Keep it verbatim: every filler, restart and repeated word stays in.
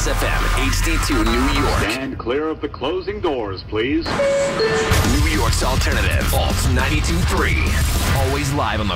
Kiss F M, H D two, New York. Stand clear of the closing doors, please. New York's alternative, Alt ninety-two point three. Always live on the